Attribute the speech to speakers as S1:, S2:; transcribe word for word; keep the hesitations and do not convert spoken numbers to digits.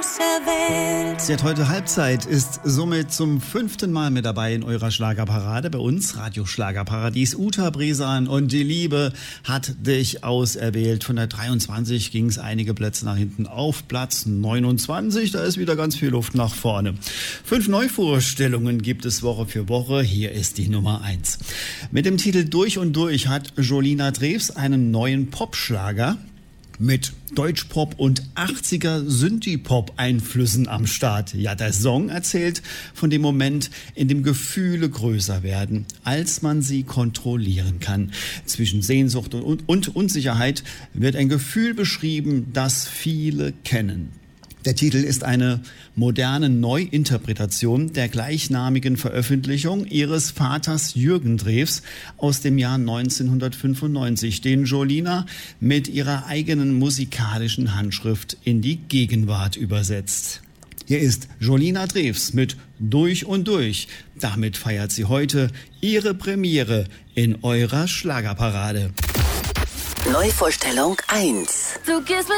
S1: auserwählt.
S2: Sie hat heute Halbzeit, ist somit zum fünften Mal mit dabei in eurer Schlagerparade bei uns, Radio Schlagerparadies. Uta Bresan und die Liebe hat dich auserwählt. Von der dreiundzwanzig ging es einige Plätze nach hinten auf Platz neunundzwanzig. Da ist wieder ganz viel Luft nach vorne. Fünf Neuvorstellungen gibt es Woche für Woche. Hier ist die Nummer eins. Mit dem Titel Durch und Durch hat Jolina Drews einen neuen Popschlager mit Deutschpop und achtziger Synthie-Pop-Einflüssen am Start. Ja, der Song erzählt von dem Moment, in dem Gefühle größer werden, als man sie kontrollieren kann. Zwischen Sehnsucht und, und Unsicherheit wird ein Gefühl beschrieben, das viele kennen. Der Titel ist eine moderne Neuinterpretation der gleichnamigen Veröffentlichung ihres Vaters Jürgen Drews aus dem Jahr neunzehnhundertfünfundneunzig, den Jolina mit ihrer eigenen musikalischen Handschrift in die Gegenwart übersetzt. Hier ist Jolina Drews mit Durch und Durch. Damit feiert sie heute ihre Premiere in eurer Schlagerparade.
S1: Neuvorstellung eins.
S3: Du gehst